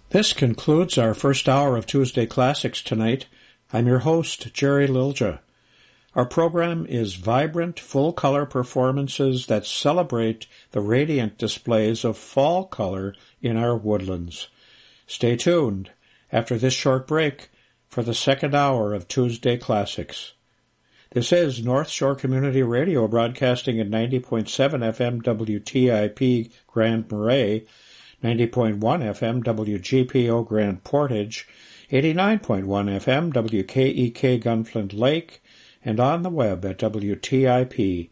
This concludes our first hour of Tuesday Classics tonight. I'm your host, Jerry Lilja. Our program is vibrant, full-color performances that celebrate the radiant displays of fall color in our woodlands. Stay tuned after this short break for the second hour of Tuesday Classics. This is North Shore Community Radio, broadcasting at 90.7 FM WTIP Grand Marais, 90.1 FM WGPO Grand Portage, 89.1 FM WKEK Gunflint Lake, and on the web at WTIP.org.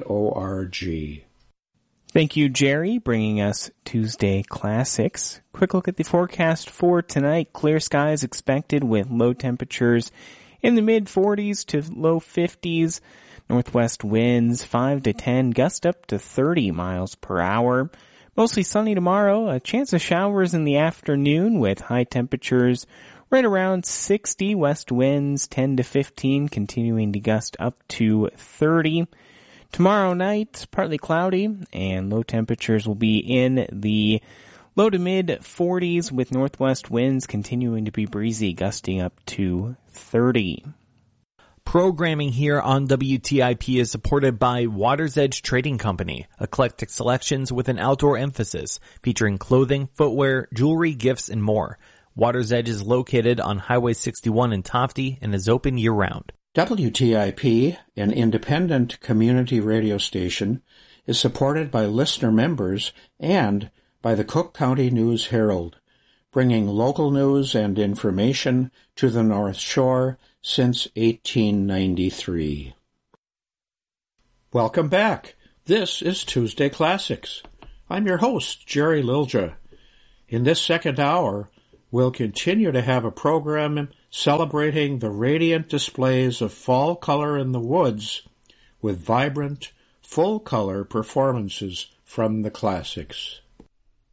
Thank you, Jerry, bringing us Tuesday Classics. Quick look at the forecast for tonight. Clear skies expected with low temperatures in the mid-40s to low 50s. Northwest winds 5 to 10, gust up to 30 miles per hour. Mostly sunny tomorrow, a chance of showers in the afternoon with high temperatures right around 60, west winds 10 to 15, continuing to gust up to 30. Tomorrow night, partly cloudy, and low temperatures will be in the low to mid 40s with northwest winds continuing to be breezy, gusting up to 30. Programming here on WTIP is supported by Water's Edge Trading Company, eclectic selections with an outdoor emphasis, featuring clothing, footwear, jewelry, gifts, and more. Water's Edge is located on Highway 61 in Tofte and is open year-round. WTIP, an independent community radio station, is supported by listener members and by the Cook County News-Herald, bringing local news and information to the North Shore since 1893. Welcome back. This is Tuesday Classics. I'm your host, Jerry Lilja. In this second hour, we'll continue to have a program celebrating the radiant displays of fall color in the woods with vibrant, full-color performances from the classics.